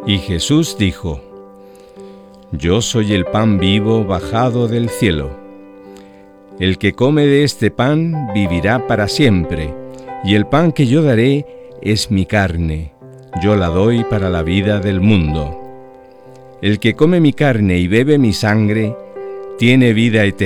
Y Jesús dijo: Yo soy el pan vivo bajado del cielo. El que come de este pan vivirá para siempre, y el pan que yo daré es mi carne, yo la doy para la vida del mundo. El que come mi carne y bebe mi sangre, tiene vida eterna.